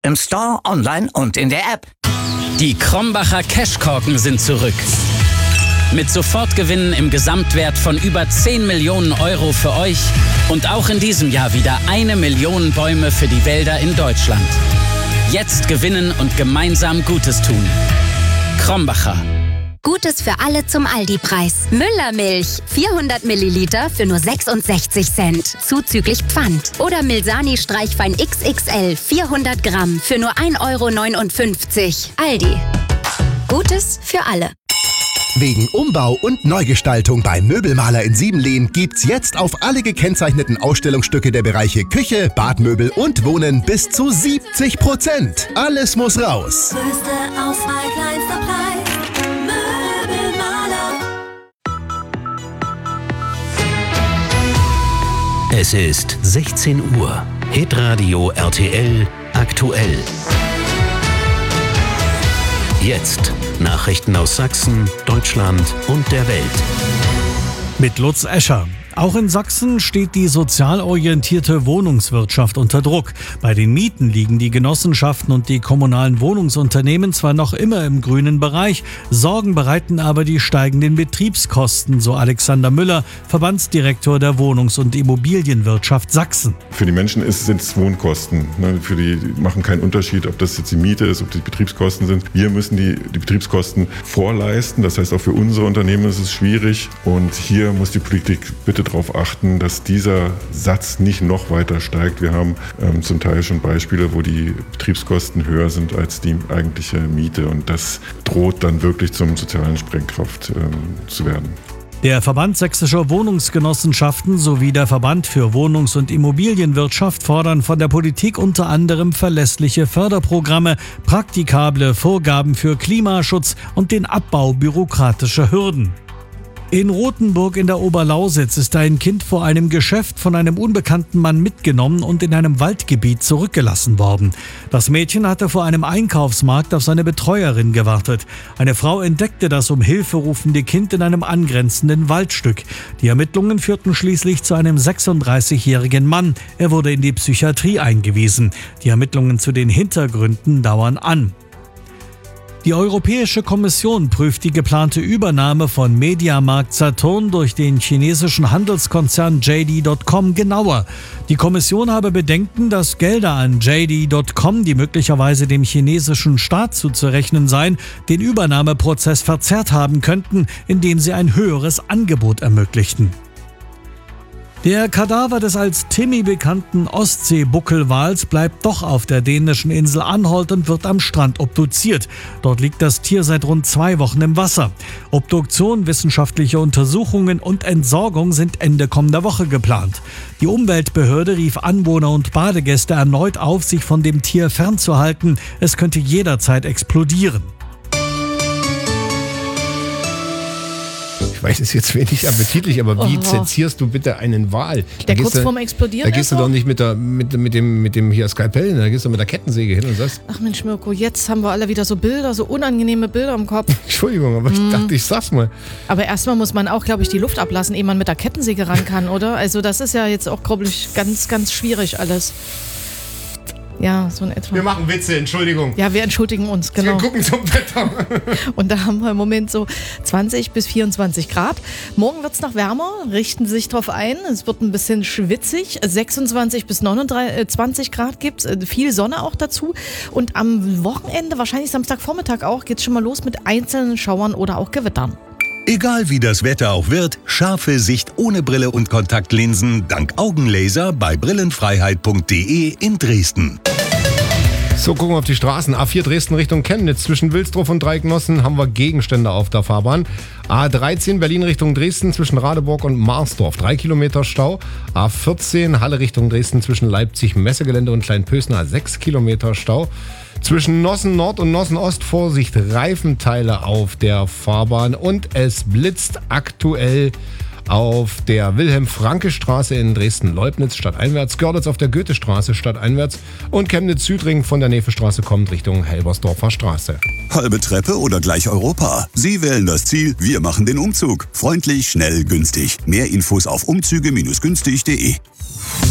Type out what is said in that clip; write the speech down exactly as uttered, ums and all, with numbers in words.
Im Store, online und in der App. Die Krombacher Cashkorken sind zurück. Mit Sofortgewinnen im Gesamtwert von über zehn Millionen Euro für euch und auch in diesem Jahr wieder eine Million Bäume für die Wälder in Deutschland. Jetzt gewinnen und gemeinsam Gutes tun. Krombacher. Gutes für alle zum Aldi-Preis. Müllermilch, vierhundert Milliliter für nur sechsundsechzig Cent, zuzüglich Pfand. Oder Milsani Streichwein X X L, vierhundert Gramm für nur ein Euro neunundfünfzig. Aldi. Gutes für alle. Wegen Umbau und Neugestaltung beim Möbelmaler in Siebenlehn gibt's jetzt auf alle gekennzeichneten Ausstellungsstücke der Bereiche Küche, Badmöbel und Wohnen bis zu siebzig Prozent. Alles muss raus. Größte Auswahl, kleinster Preis. Möbelmaler. Es ist sechzehn Uhr. Hitradio R T L aktuell. Jetzt Nachrichten aus Sachsen, Deutschland und der Welt. Mit Lutz Escher. Auch in Sachsen steht die sozial orientierte Wohnungswirtschaft unter Druck. Bei den Mieten liegen die Genossenschaften und die kommunalen Wohnungsunternehmen zwar noch immer im grünen Bereich, Sorgen bereiten aber die steigenden Betriebskosten, so Alexander Müller, Verbandsdirektor der Wohnungs- und Immobilienwirtschaft Sachsen. Für die Menschen sind es Wohnkosten. Für die machen keinen Unterschied, ob das jetzt die Miete ist, ob die Betriebskosten sind. Wir müssen die, die Betriebskosten vorleisten. Das heißt, auch für unsere Unternehmen ist es schwierig. Und hier muss die Politik bitte darauf achten, dass dieser Satz nicht noch weiter steigt. Wir haben ähm, zum Teil schon Beispiele, wo die Betriebskosten höher sind als die eigentliche Miete. Und das droht dann wirklich zum sozialen Sprengkraft ähm, zu werden. Der Verband Sächsischer Wohnungsgenossenschaften sowie der Verband für Wohnungs- und Immobilienwirtschaft fordern von der Politik unter anderem verlässliche Förderprogramme, praktikable Vorgaben für Klimaschutz und den Abbau bürokratischer Hürden. In Rothenburg in der Oberlausitz ist ein Kind vor einem Geschäft von einem unbekannten Mann mitgenommen und in einem Waldgebiet zurückgelassen worden. Das Mädchen hatte vor einem Einkaufsmarkt auf seine Betreuerin gewartet. Eine Frau entdeckte das um Hilfe rufende Kind in einem angrenzenden Waldstück. Die Ermittlungen führten schließlich zu einem sechsunddreißigjährigen Mann. Er wurde in die Psychiatrie eingewiesen. Die Ermittlungen zu den Hintergründen dauern an. Die Europäische Kommission prüft die geplante Übernahme von Mediamarkt Saturn durch den chinesischen Handelskonzern J D Punkt com genauer. Die Kommission habe Bedenken, dass Gelder an J D Punkt com, die möglicherweise dem chinesischen Staat zuzurechnen seien, den Übernahmeprozess verzerrt haben könnten, indem sie ein höheres Angebot ermöglichten. Der Kadaver des als Timmy bekannten Ostseebuckelwals bleibt doch auf der dänischen Insel Anholt und wird am Strand obduziert. Dort liegt das Tier seit rund zwei Wochen im Wasser. Obduktion, wissenschaftliche Untersuchungen und Entsorgung sind Ende kommender Woche geplant. Die Umweltbehörde rief Anwohner und Badegäste erneut auf, sich von dem Tier fernzuhalten. Es könnte jederzeit explodieren. Ich weiß, es ist jetzt wenig appetitlich, aber wie oh. sezierst du bitte einen Wal? Der kurz vorm Explodieren Da gehst du doch nicht mit, der, mit, mit, dem, mit dem hier Skalpell, da gehst du mit der Kettensäge hin und sagst... Ach Mensch Mirko, jetzt haben wir alle wieder so Bilder, so unangenehme Bilder im Kopf. Entschuldigung, aber mm. ich dachte, ich sag's mal. Aber erstmal muss man auch, glaube ich, die Luft ablassen, ehe man mit der Kettensäge ran kann, oder? Also das ist ja jetzt auch, glaube ich, ganz, ganz schwierig alles. Ja, so in etwa. Wir machen Witze, Entschuldigung. Ja, wir entschuldigen uns, genau. Wir gucken zum Wetter. Und da haben wir im Moment so zwanzig bis vierundzwanzig Grad. Morgen wird es noch wärmer, richten Sie sich drauf ein. Es wird ein bisschen schwitzig. sechsundzwanzig bis neunundzwanzig Grad gibt es. Viel Sonne auch dazu. Und am Wochenende, wahrscheinlich Samstagvormittag auch, geht es schon mal los mit einzelnen Schauern oder auch Gewittern. Egal wie das Wetter auch wird, scharfe Sicht ohne Brille und Kontaktlinsen dank Augenlaser bei brillenfreiheit punkt de in Dresden. So, gucken wir auf die Straßen. A vier Dresden Richtung Chemnitz. Zwischen Wilsdruff und Dreiecknossen haben wir Gegenstände auf der Fahrbahn. A dreizehn Berlin Richtung Dresden zwischen Radeburg und Marsdorf. Drei Kilometer Stau. A vierzehn Halle Richtung Dresden zwischen Leipzig Messegelände und Kleinpösner. Sechs Kilometer Stau. Zwischen Nossen Nord und Nossen Ost Vorsicht, Reifenteile auf der Fahrbahn. Und es blitzt aktuell auf der Wilhelm-Franke-Straße in Dresden-Leubnitz stadteinwärts, Görlitz auf der Goethestraße stadteinwärts und Chemnitz-Südring von der Nevestraße kommt Richtung Helbersdorfer Straße. Halbe Treppe oder gleich Europa? Sie wählen das Ziel, wir machen den Umzug. Freundlich, schnell, günstig. Mehr Infos auf umzüge Bindestrich günstig punkt de.